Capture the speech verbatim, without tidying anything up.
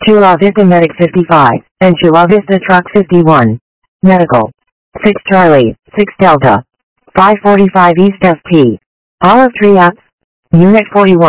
Chula Vista Medic fifty-five, and Chula Vista Truck fifty-one. Medical. six Charlie, six Delta. five forty-five East F P. Olive Tree Up. Unit forty-one.